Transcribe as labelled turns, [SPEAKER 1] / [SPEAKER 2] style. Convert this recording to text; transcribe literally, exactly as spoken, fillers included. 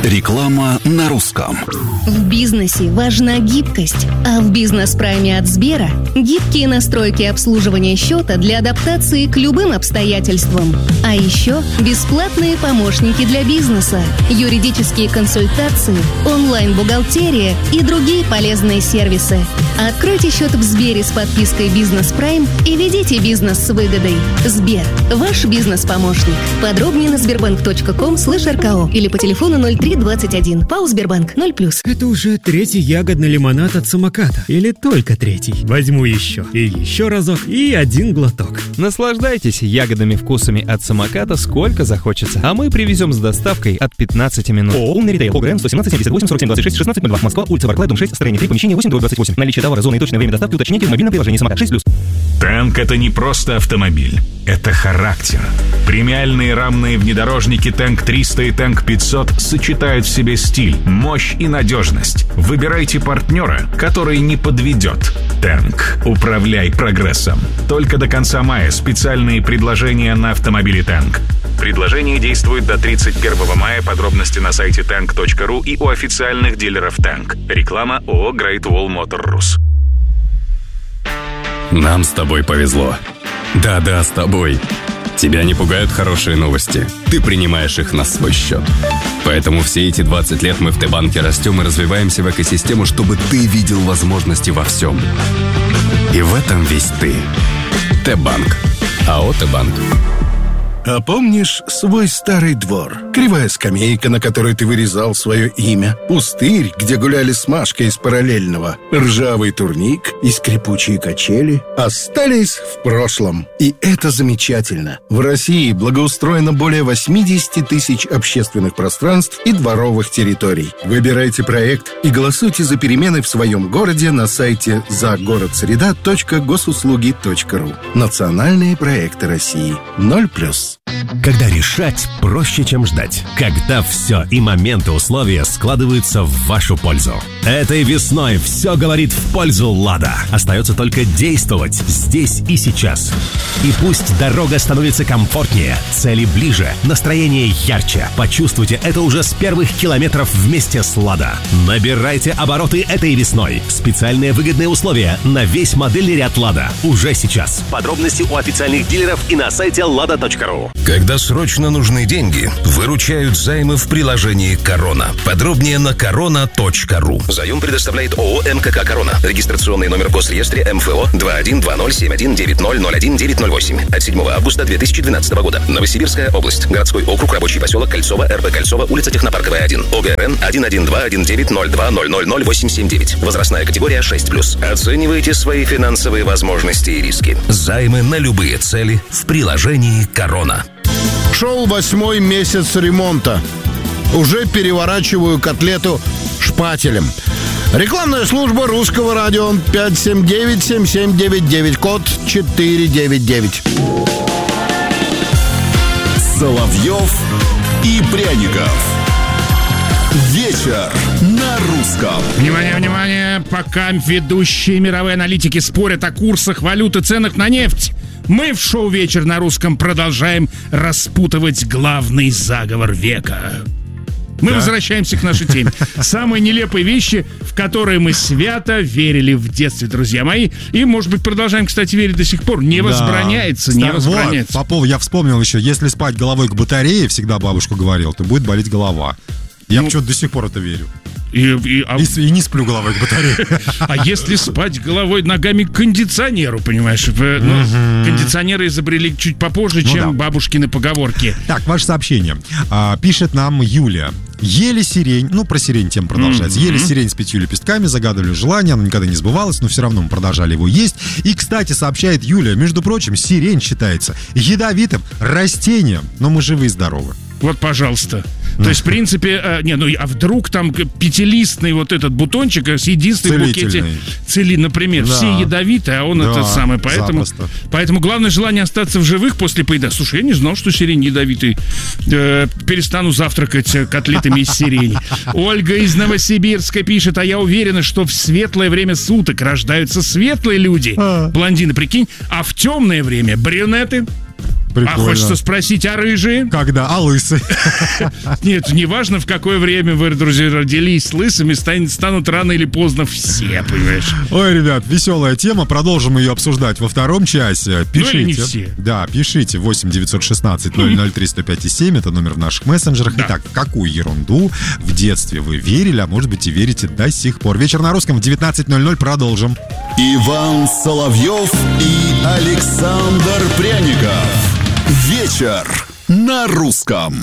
[SPEAKER 1] Реклама на русском.
[SPEAKER 2] В бизнесе важна гибкость, а в бизнес-прайме от Сбера гибкие настройки обслуживания счета для адаптации к любым обстоятельствам. А еще бесплатные помощники для бизнеса, юридические консультации, онлайн-бухгалтерия и другие полезные сервисы. Откройте счет в Сбере с подпиской «Бизнес Прайм» и ведите бизнес с выгодой. Сбер – ваш бизнес-помощник. Подробнее на сбербанк точка ком слэш эр ка о или по телефону ноль три двадцать один. ПАО «Сбербанк» ноль плюс.
[SPEAKER 3] Это уже третий ягодный лимонад от самоката. Или только третий. Возьму еще. И еще разок. И один глоток.
[SPEAKER 4] Наслаждайтесь ягодными вкусами от самоката сколько захочется. А мы привезем с доставкой от пятнадцати минут.
[SPEAKER 5] ООО «Умный ритейл». ОГРН сто семнадцать семьдесят восемь сорок семь двадцать шесть шестнадцать ноль два. Москва, улица Барклая, дом шесть, строение три, помещение восемь, двадцать восемь. Наличие товара, зоны и точное время доставки уточните в мобильном приложении «Самокат» шесть плюс.
[SPEAKER 6] Танк — это не просто автомобиль. Это характер. Премиальные рамные внедорожники Танк триста и Танк пятьсот сочетают в себе стиль, мощь и надежность. Выбирайте партнера, который не подведет. Танк. Управляй прогрессом. Только до конца мая специальные предложения на автомобили Танк. Предложение действует до тридцать первого мая. Подробности на сайте танк точка ру и у официальных дилеров Танк. Реклама ООО Great Wall Motor Rus.
[SPEAKER 7] Нам с тобой повезло. Да-да, с тобой. Тебя не пугают хорошие новости. Ты принимаешь их на свой счет. Поэтому все эти двадцать лет мы в Т-банке растем и развиваемся в экосистему, чтобы ты видел возможности во всем. И в этом весь ты. Т-банк. АО «Т-банк».
[SPEAKER 8] А помнишь свой старый двор? Кривая скамейка, на которой ты вырезал свое имя. Пустырь, где гуляли с Машкой из параллельного. Ржавый турник и скрипучие качели остались в прошлом. И это замечательно. В России благоустроено более восемьдесят тысяч общественных пространств и дворовых территорий. Выбирайте проект и голосуйте за перемены в своем городе на сайте загородсреда точка госуслуги точка ру. Национальные проекты России. ноль плюс.
[SPEAKER 9] Когда решать проще, чем ждать. Когда все и моменты, условия складываются в вашу пользу. Этой весной все говорит в пользу «Лада». Остается только действовать здесь и сейчас. И пусть дорога становится комфортнее, цели ближе, настроение ярче. Почувствуйте это уже с первых километров вместе с «Лада». Набирайте обороты этой весной. Специальные выгодные условия на весь модельный ряд «Лада» уже сейчас. Подробности у официальных дилеров и на сайте лада точка ру.
[SPEAKER 10] Когда срочно нужны деньги, выручают займы в приложении «Корона». Подробнее на корона точка ру. Заем предоставляет ООО «МКК Корона». Регистрационный номер в Госреестре эм эф о два один два ноль семь один девять ноль ноль один девять ноль восемь от седьмого августа две тысячи двенадцатого года. Новосибирская область. Городской округ, рабочий поселок Кольцово, эр бэ Кольцово, улица Технопарковая один. ОГРН один один два один девять ноль два ноль ноль ноль восемь семь девять. Возрастная категория шесть плюс. Оценивайте свои финансовые возможности и риски. Займы на любые цели в приложении «Корона».
[SPEAKER 11] Шел восьмой месяц ремонта. Уже переворачиваю котлету шпателем. Рекламная служба русского радио пять семь девять семь семь девять девять, код четыре девять девять.
[SPEAKER 1] Соловьев и Пряников. Вечер на русском.
[SPEAKER 12] Внимание, внимание! Пока ведущие мировые аналитики спорят о курсах валют и ценах на нефть, мы в шоу «Вечер на русском» продолжаем распутывать главный заговор века. Мы да. возвращаемся к нашей теме. Самые нелепые вещи, в которые мы свято верили в детстве, друзья мои. И, может быть, продолжаем, кстати, верить до сих пор. Не да. возбраняется, Ста- не возбраняется.
[SPEAKER 13] Вот, Попов, я вспомнил еще, если спать головой к батарее, всегда бабушка говорила, то будет болеть голова. Я ну, почему-то до сих пор это верю.
[SPEAKER 12] И, и, а...
[SPEAKER 13] и, и не сплю головой к батарее.
[SPEAKER 12] А если спать головой ногами к кондиционеру, понимаешь? Ну, mm-hmm. Кондиционеры изобрели чуть попозже, ну, чем да. бабушкины поговорки.
[SPEAKER 13] Так, ваше сообщение. А, пишет нам Юлия. Ели сирень, ну, про сирень тема продолжается. Mm-hmm. Ели сирень с пятью лепестками, загадывали желание, оно никогда не сбывалось, но все равно мы продолжали его есть. И, кстати, сообщает Юлия, между прочим, сирень считается ядовитым растением, но мы живы и здоровы.
[SPEAKER 12] Вот, пожалуйста. То есть, в принципе, а, не, ну а вдруг там пятилистный вот этот бутончик с единственной в букете цели, например, да. все ядовитые, а он да, это самый. Поэтому, поэтому главное желание остаться в живых после поеда. Слушай, я не знал, что сирень ядовитый. Э, перестану завтракать котлетами из сирени. Ольга из Новосибирска пишет, а я уверена, что в светлое время суток рождаются светлые люди, блондины, прикинь, а в темное время брюнеты.
[SPEAKER 13] Прикольно.
[SPEAKER 12] А хочется спросить, а рыжие?
[SPEAKER 13] Когда? А лысые?
[SPEAKER 12] Нет, неважно, в какое время вы, друзья, родились лысыми, станут, станут рано или поздно все, понимаешь?
[SPEAKER 13] Ой, ребят, веселая тема. Продолжим ее обсуждать во втором часе. Пишите.
[SPEAKER 12] Ну или не все.
[SPEAKER 13] Да, пишите. восемь девятьсот шестнадцать ноль ноль три сто пять семь. Это номер в наших мессенджерах.
[SPEAKER 12] Да.
[SPEAKER 13] Итак, в какую ерунду в детстве вы верили, а может быть и верите до сих пор? Вечер на русском в девятнадцать ноль ноль. Продолжим.
[SPEAKER 1] Иван Соловьев и Александр Пряников. Вечер на русском.